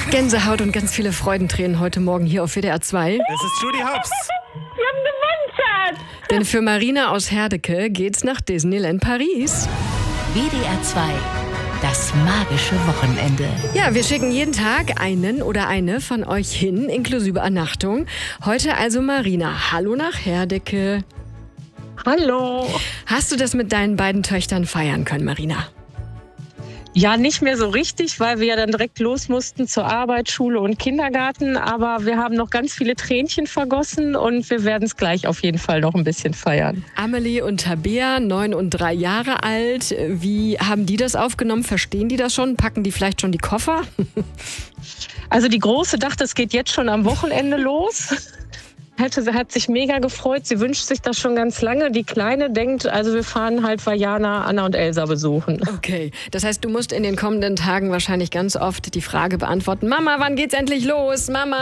Gänsehaut und ganz viele Freudentränen heute Morgen hier auf WDR 2. Es ist Judy Hopps. Wir haben gewonnen, Schatz. Denn für Marina aus Herdecke geht's nach Disneyland Paris. WDR 2. Das magische Wochenende. Ja, wir schicken jeden Tag einen oder eine von euch hin, inklusive Übernachtung. Heute also Marina. Hallo nach Herdecke. Hallo. Hast du das mit deinen beiden Töchtern feiern können, Marina? Ja, nicht mehr so richtig, weil wir ja dann direkt los mussten zur Arbeit, Schule und Kindergarten. Aber wir haben noch ganz viele Tränchen vergossen und wir werden es gleich auf jeden Fall noch ein bisschen feiern. Amelie und Tabea, 9 und 3 Jahre alt. Wie haben die das aufgenommen? Verstehen die das schon? Packen die vielleicht schon die Koffer? Also die Große dachte, es geht jetzt schon am Wochenende los. Sie hat sich mega gefreut. Sie wünscht sich das schon ganz lange. Die Kleine denkt, also wir fahren halt Vajana, Anna und Elsa besuchen. Okay, das heißt, du musst in den kommenden Tagen wahrscheinlich ganz oft die Frage beantworten: Mama, wann geht's endlich los? Mama.